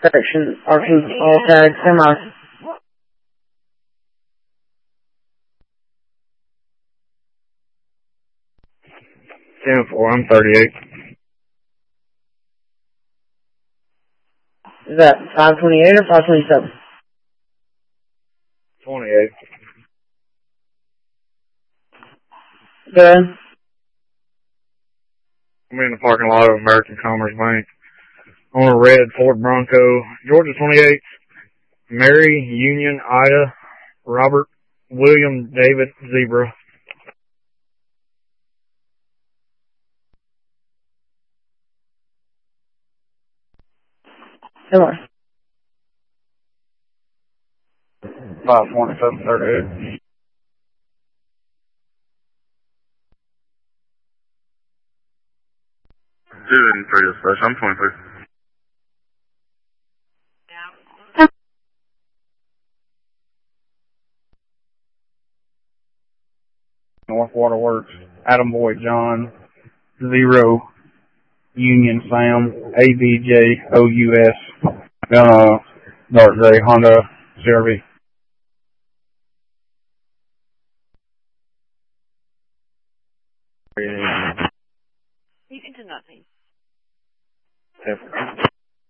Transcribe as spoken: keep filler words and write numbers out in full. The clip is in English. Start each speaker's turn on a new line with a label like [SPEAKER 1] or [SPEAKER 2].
[SPEAKER 1] Section, arcing, all tag, semi.
[SPEAKER 2] ten four, I'm thirty-eight.
[SPEAKER 1] Is that five twenty-eight or five twenty-seven?
[SPEAKER 2] twenty-eight.
[SPEAKER 1] Good.
[SPEAKER 2] I'm in the parking lot of American Commerce Bank on a red Ford Bronco, Georgia twenty-eight, Mary, Union, Ida, Robert, William, David, Zebra.
[SPEAKER 1] Come on.
[SPEAKER 2] five twenty-seven, thirty-eight.
[SPEAKER 3] Two and three is fresh. I'm twenty-three.
[SPEAKER 2] North Waterworks, Adam Boy, John, Zero, Union, Sam, A B J, O U S, uh, dark gray, Honda, C R V.
[SPEAKER 4] You can do nothing.
[SPEAKER 2] Different.